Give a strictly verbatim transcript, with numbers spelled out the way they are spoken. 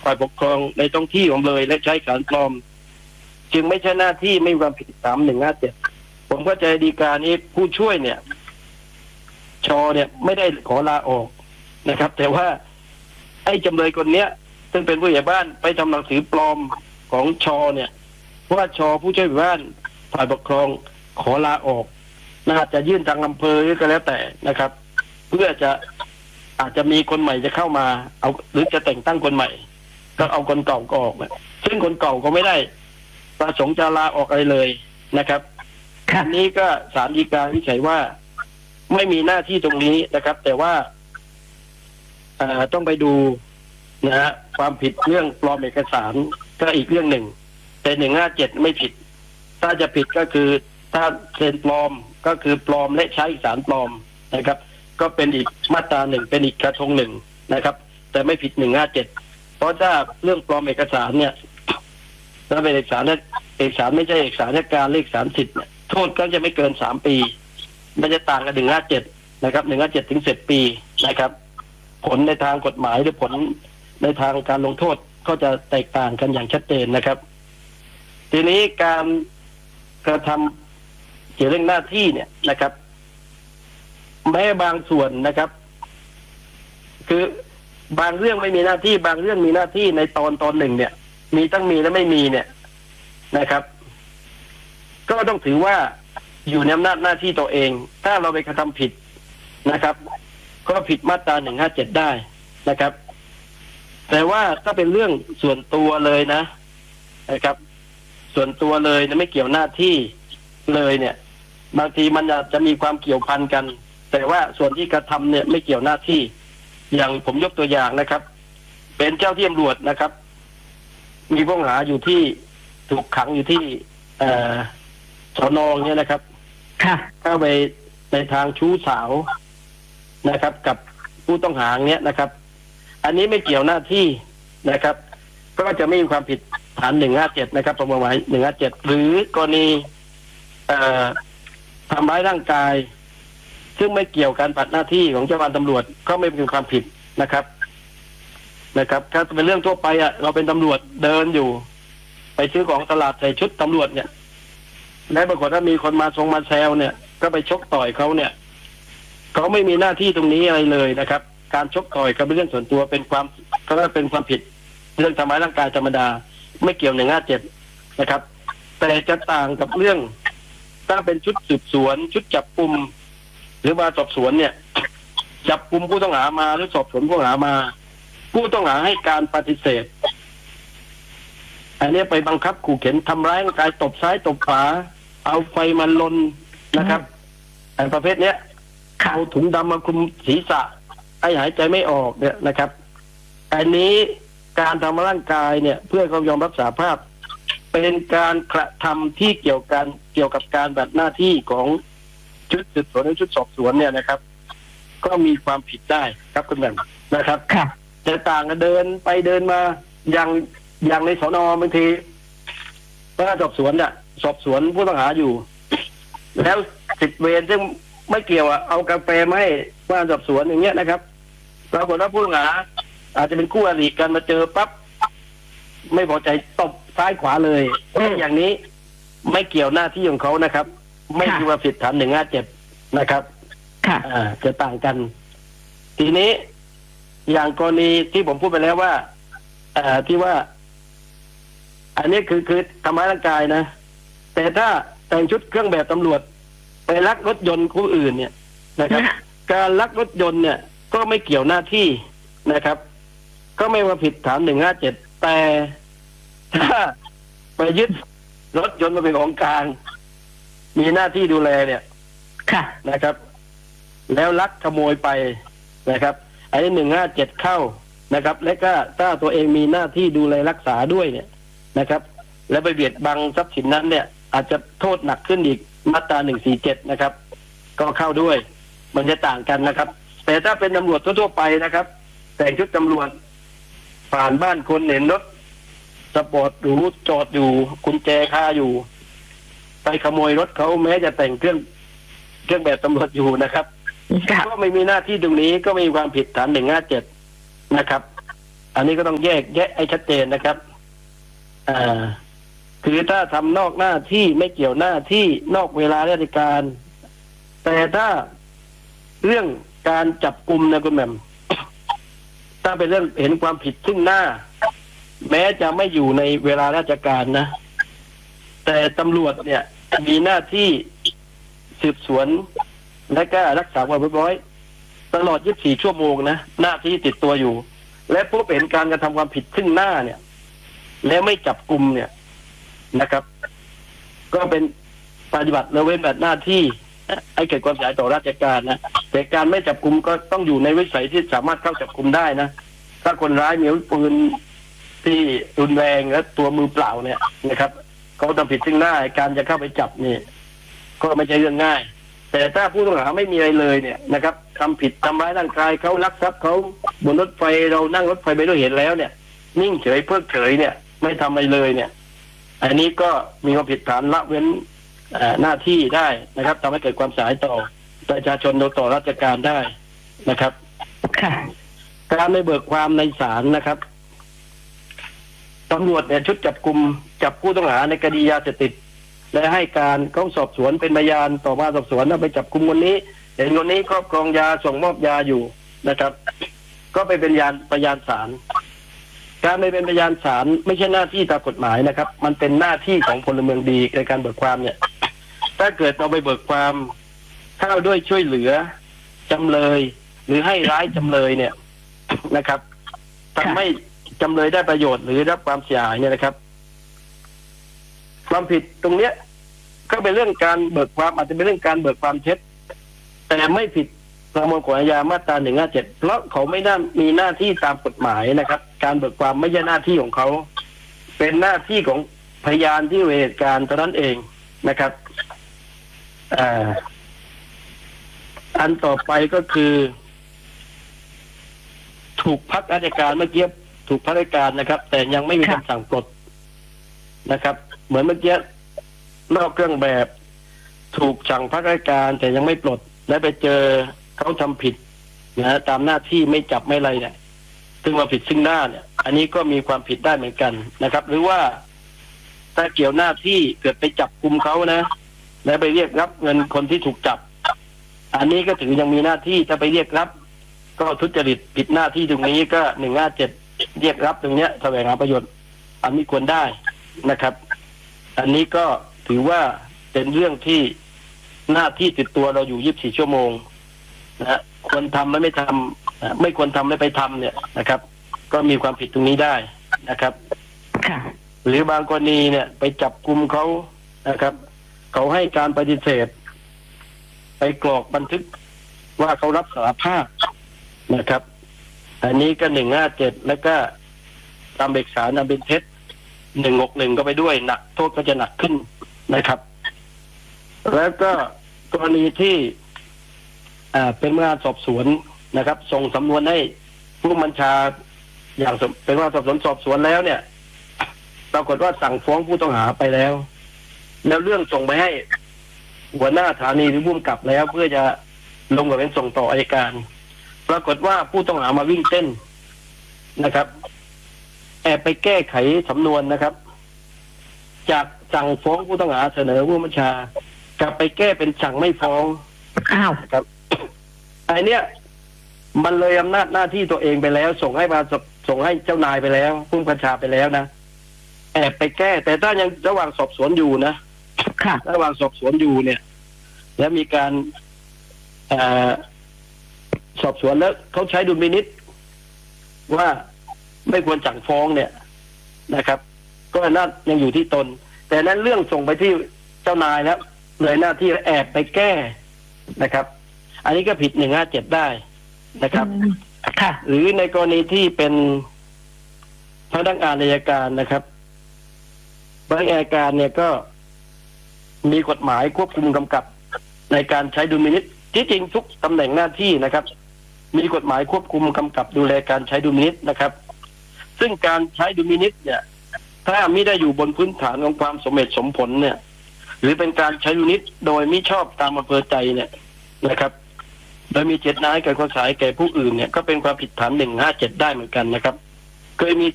ฝ่ายปกครองในท้องที่ของเลยและใช้สารปลอมจึงไม่ใช่หน้าที่ไม่มีความผิดตามหนึ่งห้าเจ็ดผมเข้าใจดีกานี้ผู้ช่วยเนี่ยชอเนี่ยไม่ได้ขอลาออกนะครับแต่ว่าไอ้จำเลยคนเนี้ยซึ่งเป็นผู้ใหญ่บ้านไปทำหนังสือปลอมของชอเนี่ยว่าชอผู้ช่วยผู้ใหญ่บ้านฝ่ายปกครองขอลาออกน่าจะยื่นทางอำเภอก็แล้วแต่นะครับเพื่อจะอาจจะมีคนใหม่จะเข้ามาเอาหรือจะแต่งตั้งคนใหม่ก็เอาคนเก่าก็ออกนะซึ่งคนเก่าก็ไม่ได้ประสงค์จะลาออกอะไรเลยนะครับอันนี้ก็ศาลฎีกาวินิจฉัยว่าไม่มีหน้าที่ตรงนี้นะครับแต่ว่าต้องไปดูนะฮะความผิดเรื่องปลอมเอกสารก็อีกเรื่องหนึ่งแต่หนึ่งห้าเจ็ดไม่ผิดถ้าจะผิดก็คือถ้าเซ็นปลอมก็คือปลอมและใช้เอกสารปลอมนะครับก็เป็นอีกมาตราหนึ่งเป็นอีกกระทงหนึ่งนะครับแต่ไม่ผิดหนึ่งห้าเจ็ดเพราะถ้าเรื่องปลอมเอกสารเนี่ยถ้าเป็นเอกสารเอกสารไม่ใช่เอกสารราชการเลขสามสิบเนี่ยโทษก็จะไม่เกินสามปีมันจะต่างกันหนึ่งห้าเจ็ดนะครับหนึ่งห้าเจ็ดถึงสิบปีนะครับผลในทางกฎหมายหรือผลในทางการลงโทษก็จะแตกต่างกันอย่างชัดเจนนะครับทีนี้การกระทำเกี่ยวเรื่องหน้าที่เนี่ยนะครับแม้บางส่วนนะครับคือบางเรื่องไม่มีหน้าที่บางเรื่องมีหน้าที่ในตอนตอนหนึ่งเนี่ยมีทั้งมีและไม่มีเนี่ยนะครับก็ต้องถือว่าอยู่ในอำนาจหน้าที่ตัวเองถ้าเราไปกระทำผิดนะครับก็ผิดมาตราหนึ่งห้าเจ็ดได้นะครับแต่ว่าถ้าเป็นเรื่องส่วนตัวเลยนะนะครับส่วนตัวเลยนะไม่เกี่ยวหน้าที่เลยเนี่ยบางทีมันอาจจะมีความเกี่ยวพันกันแต่ว่าส่วนที่กระทำเนี่ยไม่เกี่ยวหน้าที่อย่างผมยกตัวอย่างนะครับเป็นเจ้าที่ตำรวจนะครับมีผู้ต้องหาอยู่ที่ถูกขังอยู่ที่สน.เนี่ยนะครับเข้าไปในทางชู้สาวนะครับกับผู้ต้องหาเนี้ยนะครับอันนี้ไม่เกี่ยวหน้าที่นะครับก็จะไม่มีความผิดฐานหนึ่งห้าเจ็ดนะครับประมวลกฎหมายหนึ่งห้าเจ็ดหรือกรณีทำร้ายร่างกายซึ่งไม่เกี่ยวการปฏิบัติหน้าที่ของเจ้าหน้าที่ตำรวจก็ไม่เป็นความผิดนะครับนะครับถ้าเป็นเรื่องทั่วไปอ่ะเราเป็นตำรวจเดินอยู่ไปซื้อของตลาดใส่ชุดตำรวจเนี่ยและปรากฏว่ามีคนมาทรงมาแซวเนี่ยก็ไปชกต่อยเขาเนี่ยเขาไม่มีหน้าที่ตรงนี้อะไรเลยนะครับการชกต่อยกับเรื่องส่วนตัวเป็นความก็เป็นความผิดเรื่องทำร้ายร่างกายธรรมดาไม่เกี่ยวหนึ่งห้าเจ็ดนะครับแต่จะต่างกับเรื่องถ้าเป็นชุดสืบสวนชุดจับกุมหรือมาสอบสวนเนี่ยจับกุมผู้ต้องหามาหรือสอบสวนผู้ต้องหามาผู้ต้องหาให้การปฏิเสธอันนี้ไปบังคับขู่เข็นทำร้ายร่างกายตบซ้ายตบขวาเอาไฟมาลนนะครับอันประเภทเนี้ยเอาถุงดำมาคลุมศีรษะให้หายใจไม่ออกเนี่ยนะครับอันนี้การทำร่างกายเนี่ยเพื่อเขายอมรับสารภาพเป็นการกระทำที่เกี่ยวกันเกี่ยวกับการปฏิบัติหน้าที่ของชุดสืบสวนและชุดสอบสวนเนี่ยนะครับก็มีความผิดได้ครับคุณแม่นะครับจะต่างกันเดินไปเดินมาอย่างอย่างในสน.บางทีพนักงานสอบสวนเนี่ยสอบสวนผู้ต้องหาอยู่แล้วสิบเวรซึ่งไม่เกี่ยวอ่ะเอากาแฟมาให้พนักงานสอบสวนอย่างเงี้ยนะครับปรากฏว่าผู้ต้องหาอาจจะเป็นคู่อริกันมาเจอปั๊บไม่พอใจตบซ้ายขวาเลยอย่างนี้ไม่เกี่ยวหน้าที่ของเขานะครับไม่มีความผิดฐานหนึ่งห้าเจ็ดนะครับอ่าจะต่างกันทีนี้อย่างกรณีที่ผมพูดไปแล้วว่าอ่าที่ว่าอันนี้คือคือทำร้ายร่างกายนะแต่ถ้าแต่งชุดเครื่องแบบตำรวจไปลักรถยนต์ผู้อื่นเนี่ยนะครับการลักรถยนต์เนี่ยก็ไม่เกี่ยวหน้าที่นะครับก็ไม่ว่าผิดฐานหนึ่งห้าเจ็ดแต่ถ้าไปยึดรถยนต์มาเป็นของกลางมีหน้าที่ดูแลเนี่ยนะครับแล้วลักขโมยไปนะครับไอ้หนึ่งห้าเจ็ดเข้านะครับและก็ถ้าตัวเองมีหน้าที่ดูแลรักษาด้วยเนี่ยนะครับและไปเบียดบังทรัพย์สินนั้นเนี่ยอาจจะโทษหนักขึ้นอีกมาตราหนึ่งสี่เจ็ดนะครับก็เข้าด้วยมันจะต่างกันนะครับแต่ถ้าเป็นตำรวจทั่วไปนะครับแต่งชุดตำรวจผ่านบ้านคนเห็นรถสปอร์ตหรูจอดอยู่กุญแจคาอยู่ไปขโมยรถเขาแม้จะแต่งเครื่องเครื่องแบบตำรวจอยู่นะครับก็ไม่มีหน้าที่ตรงนี้ก็ไม่มีความผิดฐานหนึ่งห้าเจ็ดนะครับอันนี้ก็ต้องแยกแยะให้ชัดเจนนะครับอ่าคือถ้าทำนอกหน้าที่ไม่เกี่ยวหน้าที่นอกเวลาราชการ แต่ถ้าเรื่องการจับกุมนะคุณแหม่ม ถ้าเป็นเรื่องเห็นความผิดซึ่งหน้า แม้จะไม่อยู่ในเวลาราชการนะแต่ตำรวจเนี่ยมีหน้าที่สืบสวนและก็รักษาความเรียบร้อยตลอดยี่สิบสี่ชั่วโมงนะหน้าที่ติดตัวอยู่และพบเห็นการกระทำความผิดซึ่งหน้าเนี่ยและไม่จับกุมเนี่ยนะครับก็เป็นปฏิบัติละเว้นแบบหน้าที่ให้เกิดความเสียหายต่อราชการนะแต่การไม่จับกุมก็ต้องอยู่ในวิสัยที่สามารถเข้าจับกุมได้นะถ้าคนร้ายมีอาวุธปืนที่รุนแรงและตัวมือเปล่าเนี่ยนะครับเขาทำผิดซึ่งหน้าการจะเข้าไปจับนี่ก็ไม่ใช่เรื่องง่ายแต่ถ้าผู้ต้องหาไม่มีอะไรเลยเนี่ยนะครับทำผิดทำร้ายร่างกายเขาลักทรัพย์เขาบนรถไฟเรานั่งรถไฟไปด้วยเห็นแล้วเนี่ยนิ่งเฉยเพิกเฉยเนี่ยไม่ทำอะไรเลยเนี่ยอันนี้ก็มีความผิดฐานละเว้นหน้าที่ได้นะครับทำให้เกิดความเสียหายต่อประชาชนต่อราชการได้นะครับค่ะการไม่เบิกความในศาลนะครับตำรวจเนี่ยชุดจับกุมจับผู้ต้องหาในคดียาเสพติดและให้การเขาสอบสวนเป็นพยานต่อมาสอบสวนแล้วไปจับกุมคนนี้เห็นคนนี้ครอบครองยาส่งมอบยาอยู่นะครับก็ไปเป็นพยานพยานศาลการไม่เป็นพยานศาลไม่ใช่หน้าที่ตามกฎหมายนะครับมันเป็นหน้าที่ของพลเมืองดีในการเบิกความเนี่ยถ้าเกิดเราไปเบิกความเข้าด้วยช่วยเหลือจำเลยหรือให้ร้ายจำเลยเนี่ยนะครับทำให้จำเลยได้ประโยชน์หรือรับความเสียหายเนี่ยนะครับความผิดตรงเนี้ยก็เป็นเรื่องการเบิกความอาจจะเป็นเรื่องการเบิกความเท็จแต่ไม่ผิดประมวลกฎอาญามาตราหนึ่งห้าเจ็ดเพราะเขาไม่ได้มีหน้าที่ตามกฎหมายนะครับการเบิกความไม่ใช่หน้าที่ของเขาเป็นหน้าที่ของพยานที่อยู่ในเหตุการณ์เท่านั้นเองนะครับอ่าอันต่อไปก็คือถูกพักราชการเมื่อกี้ถูกพักราชการนะครับแต่ยังไม่มีคำสั่งปลดนะครับเหมือนเมื่อกี้นอกเครื่องแบบถูกสั่งพักราชการแต่ยังไม่ปลดและไปเจอเขาทำผิดนะตามหน้าที่ไม่จับไม่อะไรเนี่ยซึ่งมาผิดซึ่งหน้าเนี่ยอันนี้ก็มีความผิดได้เหมือนกันนะครับหรือว่าถ้าเกี่ยวหน้าที่เกิดไปจับกุมเขานะแล้วไปเรียกรับเงินคนที่ถูกจับอันนี้ก็ถือยังมีหน้าที่ถ้าไปเรียกรับก็ทุจริตผิดหน้าที่ตรงนี้ก็หนึ่งห้าเจ็ดเรียกรับตรงเนี้ยแสวงหาประโยชน์อันนี้ควรได้นะครับอันนี้ก็ถือว่าเป็นเรื่องที่หน้าที่ติดตัวเราอยู่ยี่สิบสี่ชั่วโมงนะควรทำและไม่ทำไม่ควรทำและไปทำเนี่ยนะครับก็มีความผิดตรงนี้ได้นะครับค่ะหรือบางกรณีเนี่ยไปจับกุมเขานะครับเขาให้การปฏิเสธไปกรอกบันทึกว่าเขารับสารภาพนะครับอันนี้ก็หนึ่งห้าเจ็ดแล้วก็ตามเอกสารนำเป็นเท็จหนึ่งหกหนึ่งก็ไปด้วยหนักโทษก็จะหนักขึ้นนะครับแล้วก็กรณีที่อ่าเป็นงานสอบสวนนะครับส่งสำนวนให้ผู้บัญชาอย่างเป็นงานสอบสวนสอบสวนแล้วเนี่ยปรากฏว่าสั่งฟ้องผู้ต้องหาไปแล้วแล้วเรื่องส่งไปให้หัวหน้าสถานีหรือผู้กำกับแล้วเพื่อจะลงกับเป็นส่งต่ออัยการปรากฏว่าผู้ต้องหามาวิ่งเต้นนะครับแอบไปแก้ไขสำนวนนะครับจากสั่งฟ้องผู้ต้องหาเสนอผู้บัญชากลับไปแก้เป็นสั่งไม่ฟ้องอ้าวครับไอ้เนี้ยมันเลยอำนาจหน้าที่ตัวเองไปแล้วส่งให้มาส่งให้เจ้านายไปแล้วผู้บัญชาไปแล้วนะแอบไปแก้แต่ถ้ายังระหว่างสอบสวนอยู่นะค่ะระหว่างสอบสวนอยู่เนี่ยแล้วมีการอ่าสอบสวนแล้วเขาใช้ดุลพินิจว่าไม่ควรสั่งฟ้องเนี่ยนะครับก็น่ายังอยู่ที่ตนแต่นั้นเรื่องส่งไปที่เจ้านายแล้วเลยหน้าที่แอบไปแก้นะครับอันนี้ก็ผิดหนึ่งห้าเจ็ดได้นะครับค่ะหรือในกรณีที่เป็นพนักงานอัยการนะครับพนักงานอัยการเนี่ยก็มีกฎหมายควบคุมกำกับในการใช้ดุลพินิจที่จริงทุกตำแหน่งหน้าที่นะครับมีกฎหมายควบคุมกำกับดูแลการใช้ดุลพินิจนะครับซึ่งการใช้ดุลพินิจเนี่ยถ้าไม่ได้อยู่บนพื้นฐานของความสมเหตุสมผลเนี่ยหรือเป็นการใช้ดุลพินิจโดยมิชอบตามอำเภอใจเนี่ยนะครับโดยมีเจตนาให้แก่ความเสียหายแก่ผู้อื่นเนี่ยก็เป็นความผิดฐานหนึ่งห้าเจ็ดได้เหมือนกันนะครับเคยมี